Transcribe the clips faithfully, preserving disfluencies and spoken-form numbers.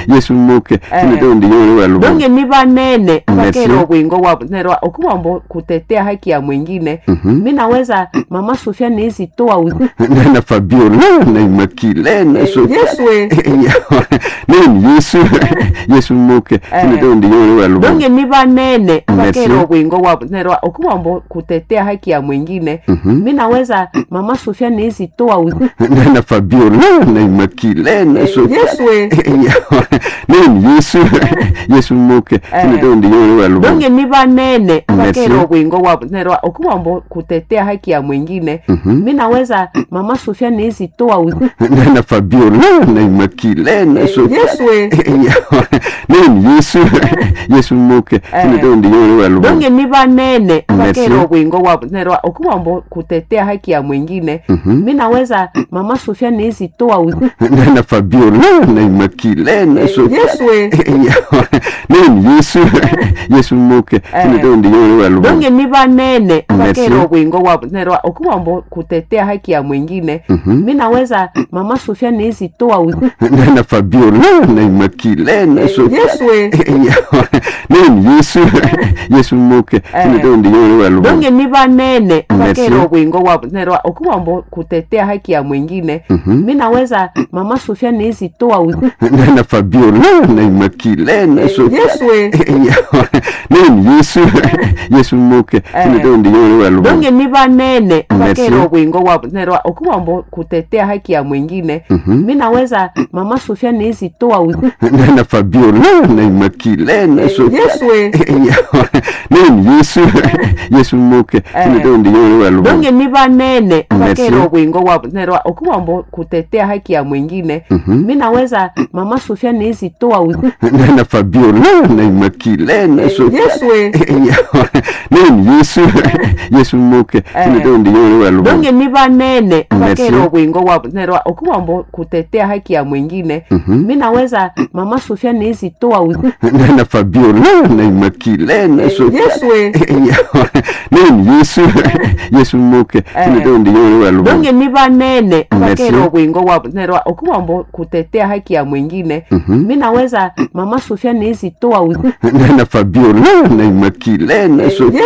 Yesu muke ndio ndio wale donge ni banene abakero bwingo wabnerwa okuwambo kutetea haki ya mwingine. Mimi naweza mama Sofia nizi toa na Fabiola na Makilena Sofia nini Yesu Yesu muke ndio ndio wale donge ni banene abakero bwingo wabnerwa okuwambo kutetea haki ya mwingine. Mimi naweza mama Sofia nizi toa na Fabiola na Makilena Sofia nini Yesu Yesu muke ndio ndio wale donge ni banene abakero bwingo wabnerwa okuwambo kutetea haki ya mwingine. Mimi naweza mama Sofia nizi toa na Fabiola na Makilena Sofia nini Yesu Yesu muke ndio ndio wale donge ni banene abakero bwingo wabnerwa okuwambo kutetea haki ya mwingine. Mimi naweza mama Sofia nizi toa na Fabiola na Makilena Sofia nini Yesu Yesu muke ndio ndio wale donge ni banene abakero bwingo wabnerwa okuwambo kutetea haki ya mwingine. Mimi naweza mama Sofia nizi toa na Fabiola na Makilena Sofia nini Yesu Yesu muke ndio ndio wale donge ni banene abakero bwingo wabnerwa okuwambo kutetea haki ya mwingine. Mimi naweza mama Sofia nizi toa na Fabiola na Makilena Sofia nini Yesu Yesu muke ndio ndio wale donge ni banene abakero bwingo wabnerwa okuwambo kutetea haki ya mwingine. Mimi naweza mama Sofia nizi toa na Fabiola na Makilena Sofia nini Yesu Yesu muke ndio ndio wale donge ni banene abakero bwingo wabnerwa okuwambo kutetea haki ya mwingine. Mimi naweza mama Sofia nizi toa na Fabiola na Makilena Sofia nini Yesu Yesu muke ndio ndio wale donge ni banene abakero bwingo wabnerwa okuwambo kutetea haki ya mwingine. Mimi naweza mama Sofia nizi toa na Fabiola na Makilena Sofia nini Yesu Yesu muke ndio ndio wale donge ni banene abakero bwingo wabnerwa okuwambo kutetea haki ya mwingine. Mimi naweza mama Sofia nizi toa na Fabiola na Makilena Sofia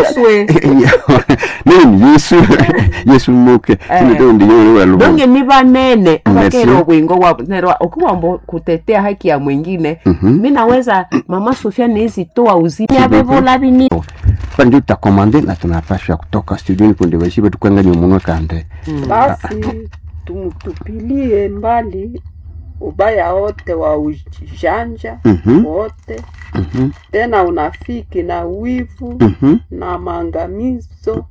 nini Yesu Yesu muke ndio ndio wale donge ni banene abakero bwingo wabnerwa okuwambo kutetea haki ya mwingine. Mimi naweza mama Sofia nizi toa uzimya bevola bini pande utakomande na tunapaswa kutoka studioni kunde bashibe tukanganya umunwe kande. Basi tumtupilie mbali ubaya wote wa ujanja wote, tena unafiki na wivu na maangamizo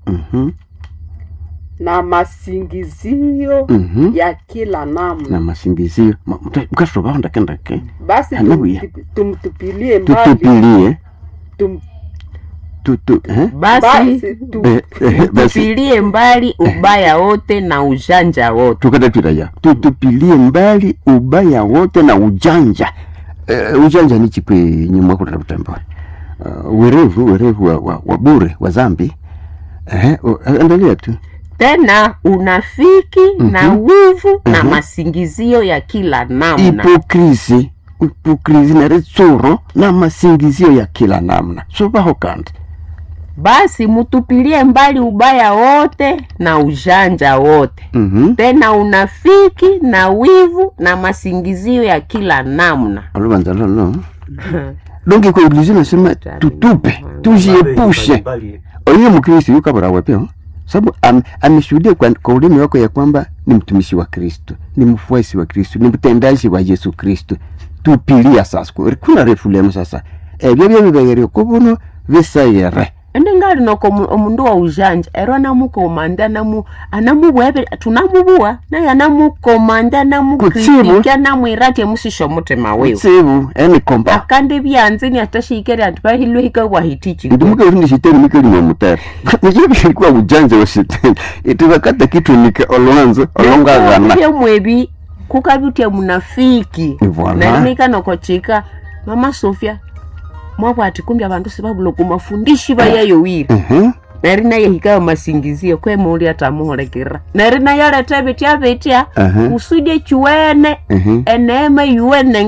na masingizio ya kila namna na masingizio mkashoba ndakenda ke. Basi tumtupilie mbali tutupilie tum tutu eh basi tutupilie mbali ubaya wote na ujanja wote. Tukata turaya tutupilie mbali ubaya wote na ujanja. Uh, ujanja ni chikwe nyuma kwa tutamba uh, werevu werevu wa, wa, wa bure wa zambi eh uh, endelea tu tena unafiki mm-hmm. na wivu mm-hmm. na masingizio ya kila namna, hipokrisi hipokrisi na retsoro na masingizio ya kila namna. So baho kandi basi mutupilie mbali ubaya wote na ujanja wote mm-hmm. tena unafiki na wivu na masingizio ya kila namna. Alubanza lolo donc kwa Biblia nasema tutupe tujiepushe. Oyo mkristo yuko bara wapi? Sababu ameshuhudia kwa, kwa ulimi wako ya kwamba ni mtumishi wa Kristo, ni mfuasi wa Kristo, ni mtendaji wa Yesu Kristo. Tupilia sasa kuna refulemo sasa ebyo byo bibegere kubuno visayere endingali noko omundu wa ujanja ero namukomanda namu anamubwebe tunamubua naye anamukomanda namukritika namwirate musisho mutima wewe sebu ene komba akande byanze ni atashikere antibahilwe hikawa hitichi ndumuke undi shiteni mikeli mu mutara niye bishikwa ujanja wa shiteni itibakata kitu nika olwanzo olongazana byo mwebi kukabutia munafiki na nika nokochika mama Sofia mwapo atikumbi abantu sibabulo kumafundishi bayayo wiri mhm nerina yehikayo masingizio kwe muri atamuholekera nerina yale tabetia betia usuje chuene eneme yuene